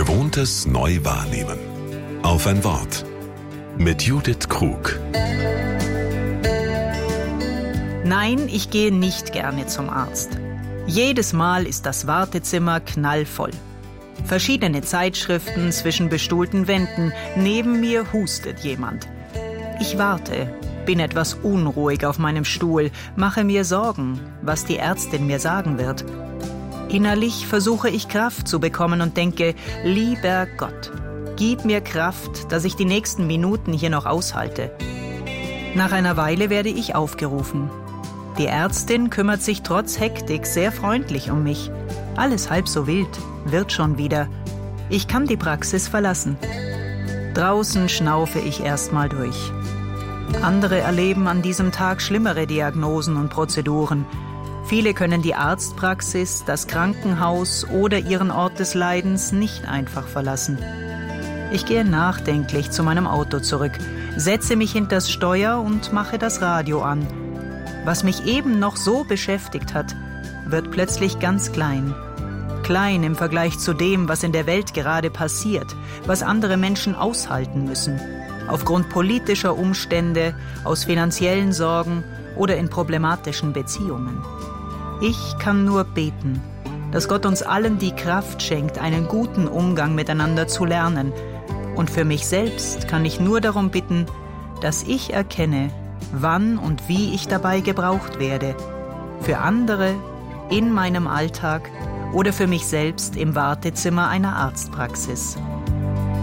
Gewohntes neu wahrnehmen. Auf ein Wort. Mit Judith Krug. Nein, ich gehe nicht gerne zum Arzt. Jedes Mal ist das Wartezimmer knallvoll. Verschiedene Zeitschriften zwischen bestuhlten Wänden. Neben mir hustet jemand. Ich warte, bin etwas unruhig auf meinem Stuhl, mache mir Sorgen, was die Ärztin mir sagen wird. Innerlich versuche ich Kraft zu bekommen und denke, lieber Gott, gib mir Kraft, dass ich die nächsten Minuten hier noch aushalte. Nach einer Weile werde ich aufgerufen. Die Ärztin kümmert sich trotz Hektik sehr freundlich um mich. Alles halb so wild, wird schon wieder. Ich kann die Praxis verlassen. Draußen schnaufe ich erstmal durch. Andere erleben an diesem Tag schlimmere Diagnosen und Prozeduren. Viele können die Arztpraxis, das Krankenhaus oder ihren Ort des Leidens nicht einfach verlassen. Ich gehe nachdenklich zu meinem Auto zurück, setze mich hinters Steuer und mache das Radio an. Was mich eben noch so beschäftigt hat, wird plötzlich ganz klein. Klein im Vergleich zu dem, was in der Welt gerade passiert, was andere Menschen aushalten müssen. Aufgrund politischer Umstände, aus finanziellen Sorgen oder in problematischen Beziehungen. Ich kann nur beten, dass Gott uns allen die Kraft schenkt, einen guten Umgang miteinander zu lernen. Und für mich selbst kann ich nur darum bitten, dass ich erkenne, wann und wie ich dabei gebraucht werde. Für andere, in meinem Alltag oder für mich selbst im Wartezimmer einer Arztpraxis.